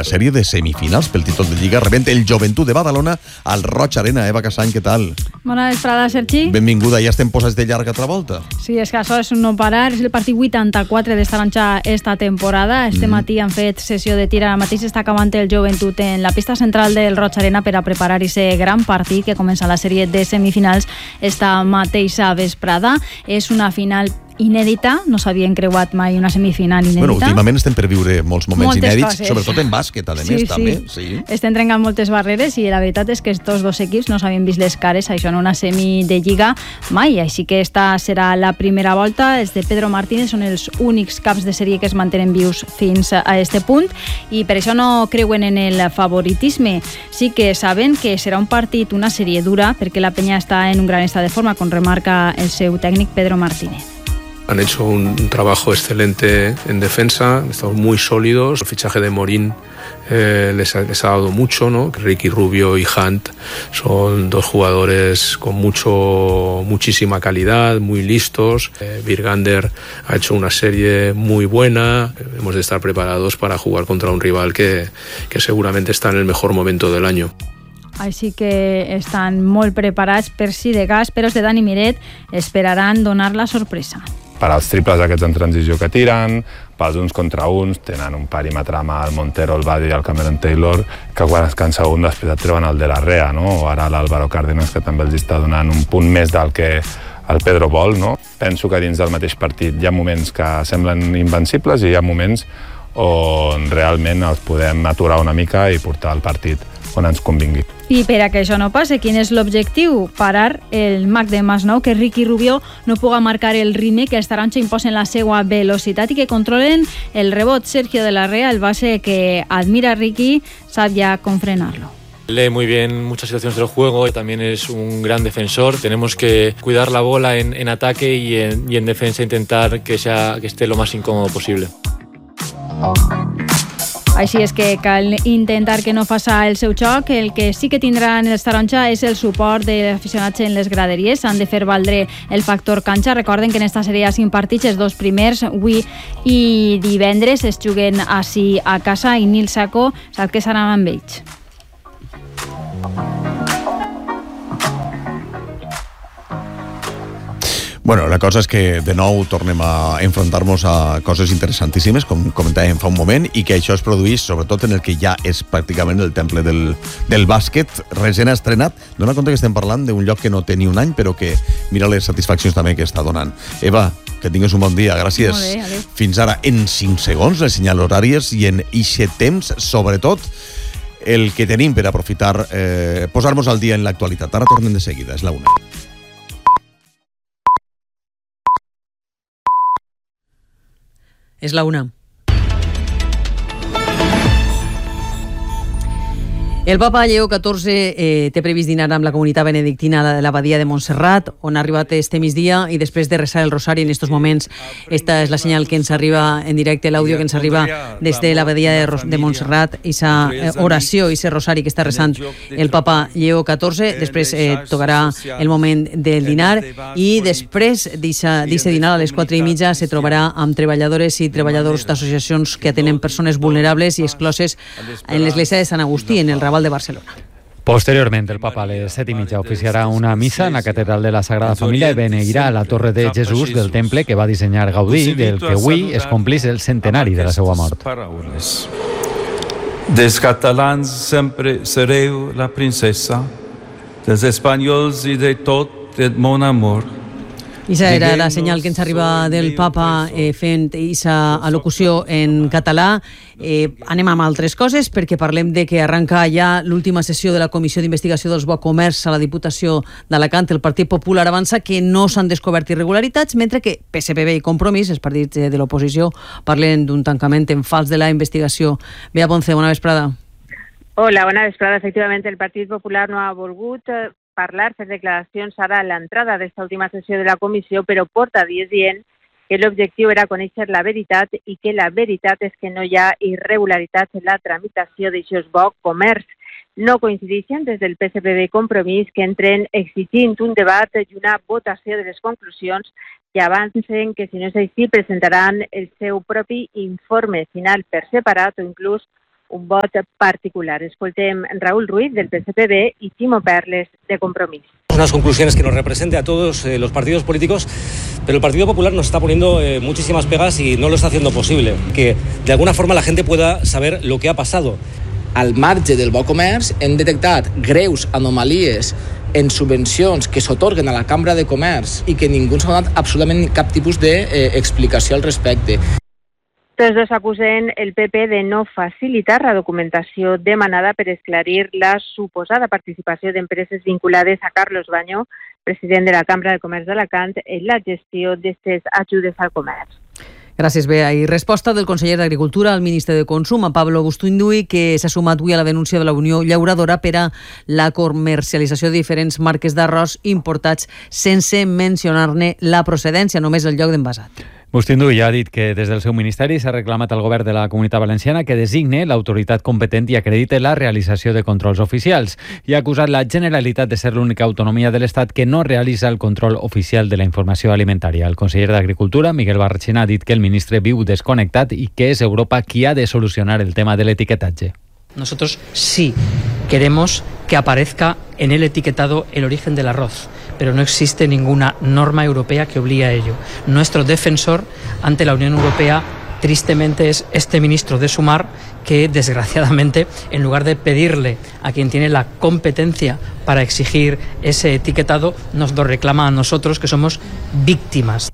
la sèrie de semifinals pel títol de Lliga rebent el Joventut de Badalona al Roig Arena. Eva Casany, què tal? Bona vesprada, Sergi. Benvinguda, ja estem posats de llarga altra volta. Sí, és que això és un no parar, és el partit 84 d'esta taronja esta temporada. Este matí han fet sessió de tir, ara mateix està acabant el Joventut en la pista central del Roig Arena per a preparar aquest gran partit que comença la sèrie de semifinals esta mateixa vesprada. És una final inèdita, no s'havien creuat mai una semifinal inèdita. Bueno, últimament estem per viure molts moments inèdits, coses. sobretot en bàsquet, a més, també. Sí. Estem trencant moltes barreres i la veritat és que estos dos equips no s'havien vist les cares, això en una semi de Lliga mai, així que esta serà la primera volta. Els de Pedro Martínez són els únics caps de sèrie que es mantenen vius fins a este punt i per això no creuen en el favoritisme. Sí que saben que serà un partit, una sèrie dura, perquè la Peña està en un gran estat de forma, com remarca el seu tècnic Pedro Martínez. Han hecho un trabajo excelente en defensa, estamos muy sólidos. El fichaje de Morín les ha dado mucho, ¿no? Ricky Rubio y Hunt son dos jugadores con muchísima calidad, muy listos. Virgander ha hecho una serie muy buena. Hemos de estar preparados para jugar contra un rival que seguramente está en el mejor momento del año. Així que estan molt preparats per si de cas, però els de Dani Miret esperaran donar la sorpresa. Per als triples aquests en transició que tiren, pels uns contra uns, tenen un perímetre amb el Montero, el Badi i el Cameron Taylor, que quan es cansa un després et treuen el de l'Arrea, no? O ara l'Álvaro Cárdenas, que també els està donant un punt més del que el Pedro vol, no? Penso que dins del mateix partit hi ha moments que semblen invencibles i hi ha moments on realment els podem aturar una mica i portar el partit on ens convingui. I per a que això no passi, quin és l'objectiu? Parar el mag de Masnou, que Ricky Rubio no puga marcar el ritme, que els taronja imposen la seva velocitat i que controlen el rebot. Sergio de la Rea, el base que admira a Ricky, sap ja com frenarlo. Lee muy bien muchas situaciones del juego, también es un gran defensor. Tenemos que cuidar la bola en ataque y en defensa intentar que esté lo más incómodo posible. Així és que cal intentar que no faça el seu xoc. El que sí que tindran els taronja és el suport de aficionats en les graderies. Han de fer valdre el factor canxa. Recorden que en esta sèrie hi ha 5 partits, els 2 primers avui i divendres es juguen així a casa i Nil Sacco sap que serà amb ells. Bueno, la cosa és que de nou tornem a enfrontar-nos a coses interessantíssimes, com comentàvem fa un moment, i que això es produeix sobretot en el que ja és pràcticament el temple del bàsquet. Recent estrenat. Dóna compte que estem parlant d'un lloc que no té ni un any, però que mira les satisfaccions també que està donant. Eva, que tingues un bon dia. Gràcies. Molt bé, adéu. Fins ara, en 5 segons, les senyals horàries i en ixe temps, sobretot, el que tenim per aprofitar, posar-nos al dia en l'actualitat. Ara tornem de seguida, és la 1. És la 1. El papa Lleó XIV té previst dinar amb la comunitat benedictina de l'abadia de Montserrat, on ha arribat este migdia i després de resar el rosari en estos moments. Esta és la senyal que ens arriba en directe, l'àudio que ens arriba des de l'abadia de Montserrat, esa oració, ese rosari que està resant el papa Lleó XIV. Després tocarà el moment del dinar i després d'eixe dinar a les 4:30 se trobarà amb treballadores i treballadors d'associacions que atenen persones vulnerables i excloses en l'església de Sant Agustí, en el Raval de Barcelona. Posteriorment, el papa a les 7:30 oficiarà una missa en la Catedral de la Sagrada Família i beneirà la Torre de Jesús del temple que va dissenyar Gaudí, del que avui es complís el centenari de la seva mort. Dels catalans sempre sereu la princesa, dels espanyols i de tot el mon amor. Isa era la senyal que ens arriba del papa fent isa al·locució en català. Anem amb altres coses perquè parlem de que arranca ja l'última sessió de la Comissió d'Investigació dels Bo Comerç a la Diputació d'Alacant. El Partit Popular avança que no s'han descobert irregularitats, mentre que PSPB i Compromís, els partits de l'oposició, parlen d'un tancament en fals de la investigació. Bea Ponce, bona vesprada. Hola, bona vesprada. Efectivament, el Partit Popular no ha volgut parlar, fer declaracions ara a l'entrada d'esta última sessió de la comissió, però porta dies dient que l'objectiu era conèixer la veritat i que la veritat és que no hi ha irregularitats en la tramitació d'aixòs Bo Comerç. No coincideixen des del PSPB i Compromís que entren exigint un debat i una votació de les conclusions i avancen que si no és així presentaran el seu propi informe final per separat o inclús un vot particular. Escoltem Raúl Ruiz del PSPB y Timo Perles de Compromís. Unas conclusiones que nos represente a todos los partidos políticos, pero el Partido Popular nos está poniendo muchísimas pegas y no lo está haciendo posible. Que de alguna forma la gente pueda saber lo que ha pasado. Al marge del bo comerç hem detectat greus anomalies en subvencions que s'atorguen a la Cambra de Comerç i que ningú ens ha donat absolutament cap tipus d'explicació al respecte. Tots dos acusen el PP de no facilitar la documentació demanada per esclarir la suposada participació d'empreses vinculades a Carlos Baño, president de la Cambra de Comerç d'Alacant, en la gestió d'aquestes ajudes al comerç. Gràcies, Bea. I resposta del conseller d'Agricultura al ministre de Consum, a Pablo Bustinduy, que s'ha sumat avui a la denúncia de la Unió Llauradora per a la comercialització de diferents marques d'arròs importats sense mencionar-ne la procedència, només el lloc d'envasat. Bustinduy ha dit que des del seu ministeri s'ha reclamat al govern de la Comunitat Valenciana que designe l'autoritat competent i acredite la realització de controls oficials i ha acusat la Generalitat de ser l'única autonomia de l'Estat que no realitza el control oficial de la informació alimentària. El conseller d'Agricultura, Miguel Barrachina, ha dit que el ministre viu desconnectat i que és Europa qui ha de solucionar el tema del etiquetatge. Nosotros sí queremos que aparezca en el etiquetado el origen del arroz, pero no existe ninguna norma europea que obligue a ello. Nuestro defensor ante la Unión Europea, tristemente, es este ministro de Sumar que, desgraciadamente, en lugar de pedirle a quien tiene la competencia para exigir ese etiquetado, nos lo reclama a nosotros, que somos víctimas.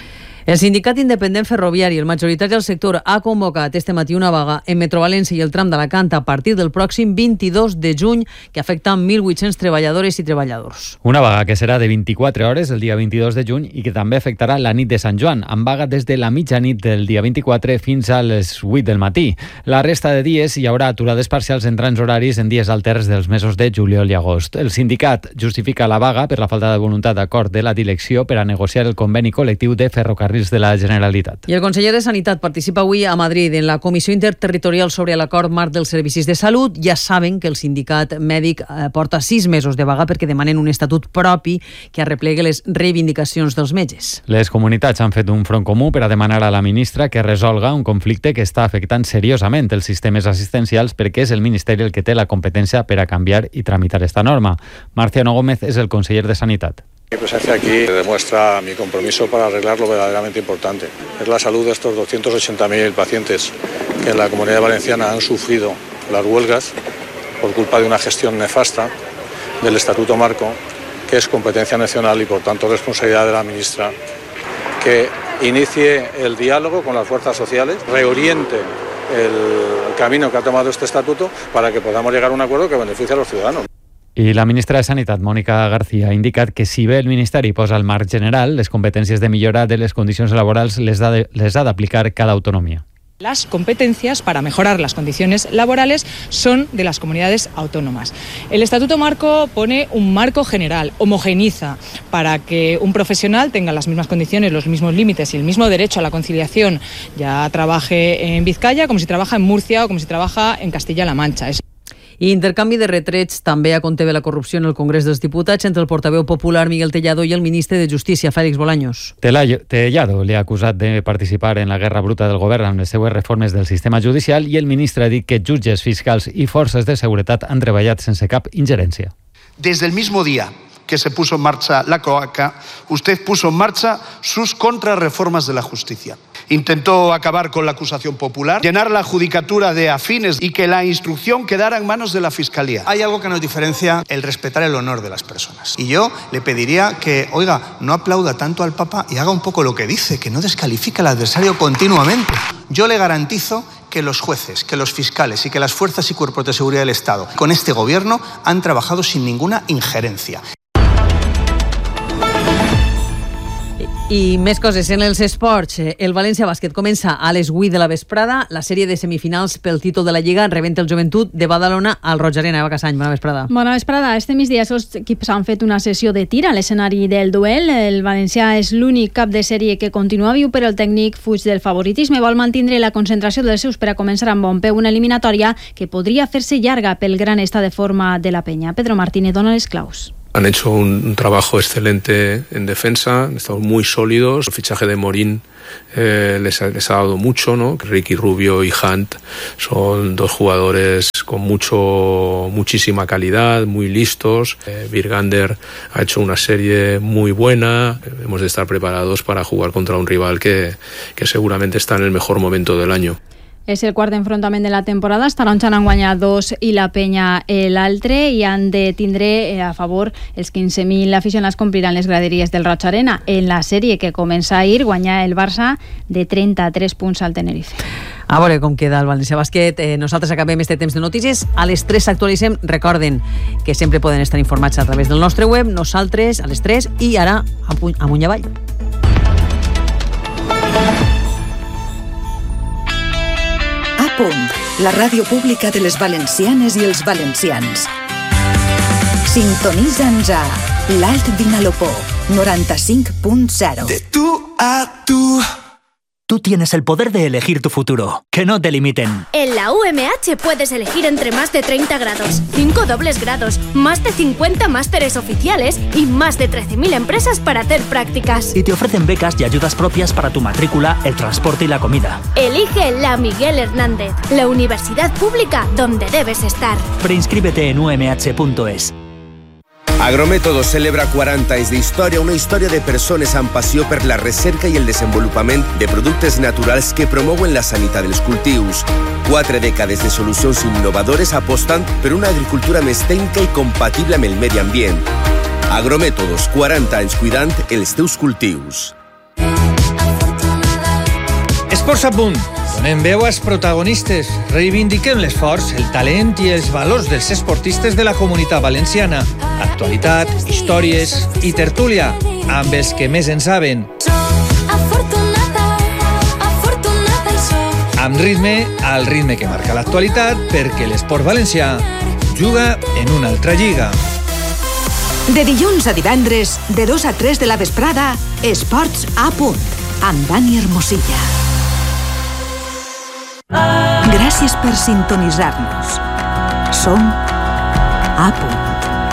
El sindicat independent ferroviari, el majoritari del sector, ha convocat este matí una vaga en Metro València i el tram d'Alacant a partir del pròxim 22 de juny, que afecta 1.800 treballadores i treballadors. Una vaga que serà de 24 hores el dia 22 de juny i que també afectarà la nit de Sant Joan, amb vaga des de la mitjanit del dia 24 fins a les 8 del matí. La resta de dies hi haurà aturades parcials en trams horaris en dies alterns dels mesos de juliol i agost. El sindicat justifica la vaga per la falta de voluntat d'acord de la direcció per a negociar el conveni col·lectiu de ferrocarrils de la Generalitat. I el conseller de Sanitat participa avui a Madrid en la Comissió Interterritorial sobre l'acord marc dels servicis de salut. Ja saben que el sindicat mèdic porta 6 mesos de vaga perquè demanen un estatut propi que arreplegui les reivindicacions dels metges. Les comunitats han fet un front comú per a demanar a la ministra que resolga un conflicte que està afectant seriosament els sistemes assistencials perquè és el Ministeri el que té la competència per a canviar i tramitar esta norma. Marciano Gómez és el conseller de Sanitat. Mi presencia aquí demuestra mi compromiso para arreglar lo verdaderamente importante. Es la salud de estos 280.000 pacientes que en la Comunidad Valenciana han sufrido las huelgas por culpa de una gestión nefasta del Estatuto Marco, que es competencia nacional y por tanto responsabilidad de la ministra, que inicie el diálogo con las fuerzas sociales, reoriente el camino que ha tomado este estatuto para que podamos llegar a un acuerdo que beneficie a los ciudadanos. I la ministra de Sanitat, Mònica García, ha indicat que si bé el Ministeri posa al marc general, les competències de millora de les condicions laborals les ha d'aplicar cada autonomia. Las competencias para mejorar las condiciones laborales son de las comunidades autónomas. El Estatuto Marco pone un marco general, homogeneiza, para que un profesional tenga las mismas condiciones, los mismos límites y el mismo derecho a la conciliación, ya trabaje en Vizcaya como si trabaja en Murcia o como si trabaja en Castilla-La Mancha. I intercanvi de retrets també a compte de la corrupció en el Congrés dels Diputats entre el portaveu popular Miguel Tellado i el ministre de Justícia, Félix Bolaños. Tellado li ha acusat de participar en la guerra bruta del govern amb les seues reformes del sistema judicial i el ministre ha dit que jutges, fiscals i forces de seguretat han treballat sense cap ingerència. Desde el mismo día que se puso en marcha la COACA, usted puso en marcha sus contrarreformas de la justicia. Intentó acabar con la acusación popular, llenar la judicatura de afines y que la instrucción quedara en manos de la Fiscalía. Hay algo que nos diferencia, el respetar el honor de las personas. Y yo le pediría que, oiga, no aplauda tanto al Papa y haga un poco lo que dice, que no descalifique al adversario continuamente. Yo le garantizo que los jueces, que los fiscales y que las fuerzas y cuerpos de seguridad del Estado con este gobierno han trabajado sin ninguna injerencia. I més coses en els esports. El València Bàsquet comença a les 8 de la vesprada la sèrie de semifinals pel títol de la Lliga. Rebenta el Joventut de Badalona al Roig Arena. Eva Casany, bona vesprada. Bona vesprada. Este migdia els equips han fet una sessió de tir a l'escenari del duel. El valencià és l'únic cap de sèrie que continua viu, però el tècnic fuig del favoritisme. Vol mantindre la concentració dels seus per a començar amb bon peu una eliminatòria que podria fer-se llarga pel gran estat de forma de la penya. Pedro Martínez dona les claus. Han hecho un trabajo excelente en defensa, han estado muy sólidos. El fichaje de Morín les ha dado mucho, ¿no? Ricky Rubio y Hunt son dos jugadores con muchísima calidad, muy listos. Virgander ha hecho una serie muy buena. Hemos de estar preparados para jugar contra un rival que seguramente está en el mejor momento del año. És el quart enfrontament de la temporada. Els taronja n'han guanyat 2 i la Penya l'altre, i han de tindre a favor els 15.000 aficionats que ompliran les graderies del Roig Arena. En la sèrie que comença ahir guanyà el Barça de 33 punts al Tenerife. A veure com queda el València Bàsquet. Nosaltres acabem este temps de notícies. A les 3 s'actualitzem. Recorden que sempre poden estar informats a través del nostre web. Nosaltres a les 3 i ara amunt i avall. La ràdio pública de les valencianes i els valencians. Sintonitza'ns a l'Alt Vinalopó 95.0. De tú a tú. Tú tienes el poder de elegir tu futuro. Que no te limiten. En la UMH puedes elegir entre más de 30 grados, 5 dobles grados, más de 50 másteres oficiales y más de 13.000 empresas para hacer prácticas. Y te ofrecen becas y ayudas propias para tu matrícula, el transporte y la comida. Elige la Miguel Hernández, la universidad pública donde debes estar. Preinscríbete en umh.es. Agrométodos celebra 40 anys d'història, una història de persones amb passió per la recerca i el desenvolupament de productes naturals que promouen la sanitat dels cultius. 4 dècades de solucions innovadores apostant per una agricultura més tècnica i compatible amb el medi ambient. Agrométodos, 40 anys cuidant els teus cultius. Esports a punt. Donem veu als protagonistes. Reivindiquem l'esforç, el talent i els valors dels esportistes de la Comunitat Valenciana. Actualitat, històries i tertúlia amb els que més en saben. Amb ritme, al ritme que marca l'actualitat, perquè l'esport valencià juga en una altra lliga. De dilluns a divendres, de 2 a 3 de la vesprada, Esports a punt, amb Dani Hermosilla. Gràcies per sintonitzar-nos. Som a punt.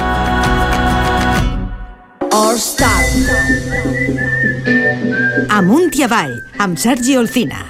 All Star. Amunt i avall, amb Sergi Olcina.